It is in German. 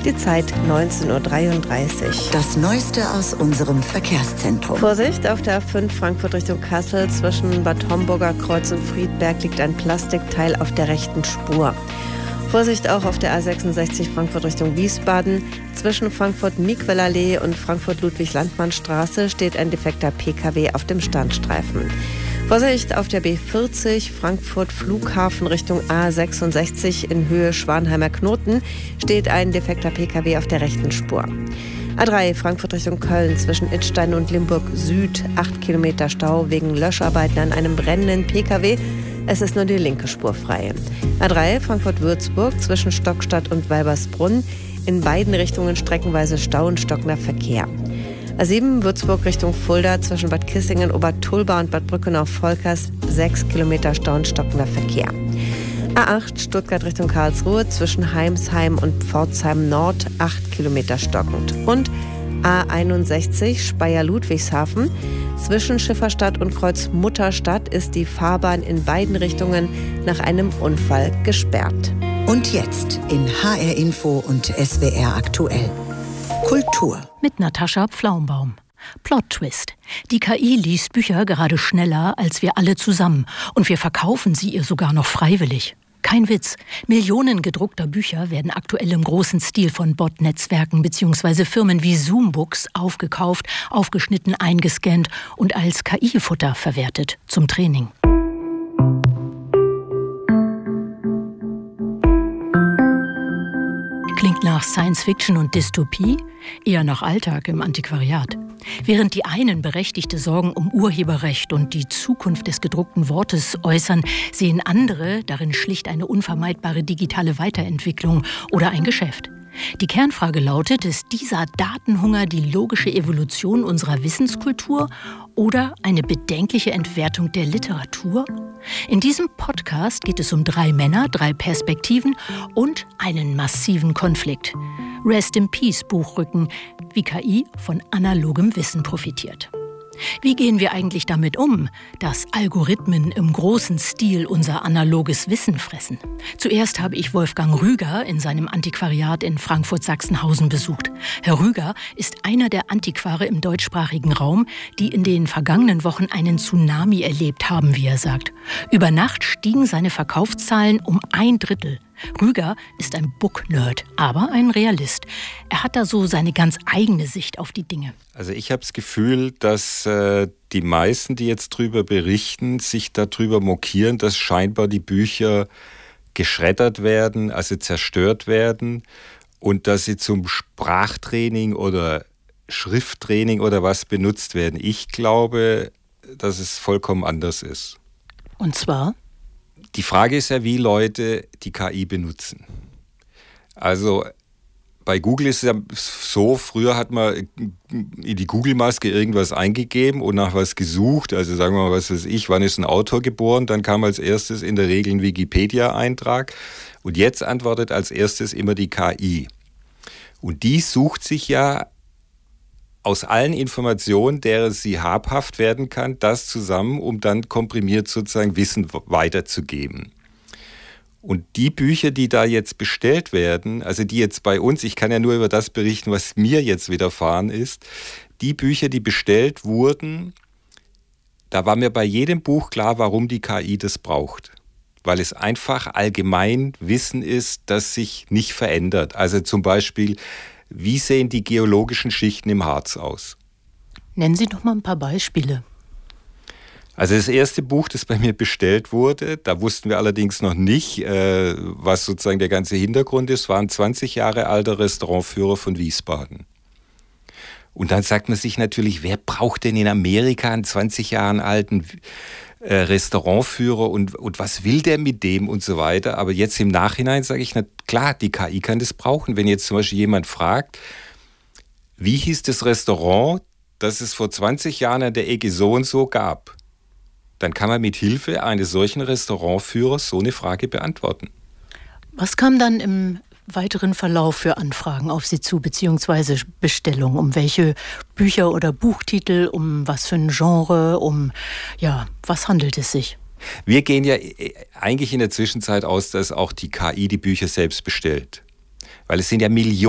Die Zeit 19:33 Uhr. Das Neueste aus unserem Verkehrszentrum. Vorsicht, auf der A5 Frankfurt Richtung Kassel zwischen Bad Homburger Kreuz und Friedberg liegt ein Plastikteil auf der rechten Spur. Vorsicht auch auf der A66 Frankfurt Richtung Wiesbaden. Zwischen Frankfurt-Miquellallee und Frankfurt-Ludwig-Landmann-Straße steht ein defekter Pkw auf dem Standstreifen. Vorsicht auf der B40 Frankfurt-Flughafen Richtung A66 in Höhe Schwanheimer Knoten steht ein defekter Pkw auf der rechten Spur. A3 Frankfurt Richtung Köln zwischen Idstein und Limburg Süd 8 Kilometer Stau wegen Löscharbeiten an einem brennenden Pkw. Es ist nur die linke Spur frei. A3 Frankfurt-Würzburg zwischen Stockstadt und Weibersbrunn. In beiden Richtungen streckenweise Stau und stockender Verkehr. A7 Würzburg Richtung Fulda zwischen Bad Kissingen, Obertulba und Bad Brückenau-Volkers 6 Kilometer Stau und stockender Verkehr. A8 Stuttgart Richtung Karlsruhe zwischen Heimsheim und Pforzheim Nord 8 Kilometer stockend. Und A61 Speyer-Ludwigshafen. Zwischen Schifferstadt und Kreuz-Mutterstadt ist die Fahrbahn in beiden Richtungen nach einem Unfall gesperrt. Und jetzt in HR Info und SWR aktuell. Kultur. Mit Natascha Pflaumbaum. Plot-Twist. Die KI liest Bücher gerade schneller als wir alle zusammen. Und wir verkaufen sie ihr sogar noch freiwillig. Kein Witz. Millionen gedruckter Bücher werden aktuell im großen Stil von Bot-Netzwerken bzw. Firmen wie Zoombooks aufgekauft, aufgeschnitten, eingescannt und als KI-Futter verwertet zum Training. Klingt nach Science-Fiction und Dystopie, eher nach Alltag im Antiquariat. Während die einen berechtigte Sorgen um Urheberrecht und die Zukunft des gedruckten Wortes äußern, sehen andere darin schlicht eine unvermeidbare digitale Weiterentwicklung oder ein Geschäft. Die Kernfrage lautet, ist dieser Datenhunger die logische Evolution unserer Wissenskultur oder eine bedenkliche Entwertung der Literatur? In diesem Podcast geht es um 3 Männer, 3 Perspektiven und einen massiven Konflikt. Rest in Peace Buchrücken, wie KI von analogem Wissen profitiert. Wie gehen wir eigentlich damit um, dass Algorithmen im großen Stil unser analoges Wissen fressen? Zuerst habe ich Wolfgang Rüger in seinem Antiquariat in Frankfurt-Sachsenhausen besucht. Herr Rüger ist einer der Antiquare im deutschsprachigen Raum, die in den vergangenen Wochen einen Tsunami erlebt haben, wie er sagt. Über Nacht stiegen seine Verkaufszahlen um 1/3. Rüger ist ein Book-Nerd, aber ein Realist. Er hat da so seine ganz eigene Sicht auf die Dinge. Also ich habe das Gefühl, dass die meisten, die jetzt drüber berichten, sich darüber mokieren, dass scheinbar die Bücher geschreddert werden, also zerstört werden und dass sie zum Sprachtraining oder Schrifttraining oder was benutzt werden. Ich glaube, dass es vollkommen anders ist. Und zwar? Die Frage ist ja, wie Leute die KI benutzen. Also bei Google ist es ja so, früher hat man in die Google-Maske irgendwas eingegeben und nach was gesucht. Also sagen wir mal, was weiß ich, wann ist ein Autor geboren? Dann kam als erstes in der Regel ein Wikipedia-Eintrag. Und jetzt antwortet als erstes immer die KI. Und die sucht sich ja aus allen Informationen, derer sie habhaft werden kann, das zusammen, um dann komprimiert sozusagen Wissen weiterzugeben. Und die Bücher, die da jetzt bestellt werden, also die jetzt bei uns, ich kann ja nur über das berichten, was mir jetzt widerfahren ist, die Bücher, die bestellt wurden, da war mir bei jedem Buch klar, warum die KI das braucht. Weil es einfach allgemein Wissen ist, das sich nicht verändert. Also zum Beispiel, wie sehen die geologischen Schichten im Harz aus? Nennen Sie doch mal ein paar Beispiele. Also das erste Buch, das bei mir bestellt wurde, da wussten wir allerdings noch nicht, was sozusagen der ganze Hintergrund ist, war ein 20 Jahre alter Restaurantführer von Wiesbaden. Und dann sagt man sich natürlich, wer braucht denn in Amerika einen 20 Jahre alten Restaurantführer und was will der mit dem und so weiter. Aber jetzt im Nachhinein sage ich, na klar, die KI kann das brauchen. Wenn jetzt zum Beispiel jemand fragt, wie hieß das Restaurant, das es vor 20 Jahren an der Ecke so und so gab, dann kann man mit Hilfe eines solchen Restaurantführers so eine Frage beantworten. Was kam dann im weiteren Verlauf für Anfragen auf Sie zu, beziehungsweise Bestellungen? Um welche Bücher oder Buchtitel, um was für ein Genre, was handelt es sich? Wir gehen ja eigentlich in der Zwischenzeit aus, dass auch die KI die Bücher selbst bestellt. Weil es sind ja Millionen